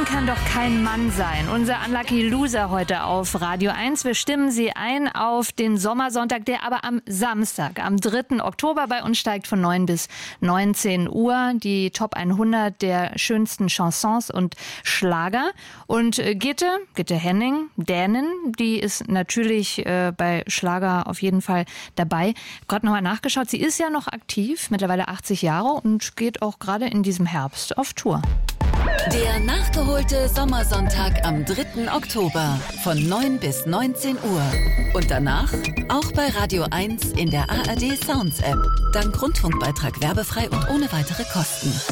kann doch kein Mann sein. Unser Unlucky Loser heute auf Radio 1. Wir stimmen Sie ein auf den Sommersonntag, der aber am Samstag, am 3. Oktober bei uns steigt von 9 bis 19 Uhr. Die Top 100 der schönsten Chansons und Schlager. Und Gitte Henning, Dänin, die ist natürlich bei Schlager auf jeden Fall dabei. Gerade nochmal nachgeschaut, sie ist ja noch aktiv, mittlerweile 80 Jahre und geht auch gerade in diesem Herbst auf Tour. Der nachgeholte Sommersonntag am 3. Oktober von 9 bis 19 Uhr. Und danach auch bei Radio 1 in der ARD Sounds App. Dank Rundfunkbeitrag werbefrei und ohne weitere Kosten.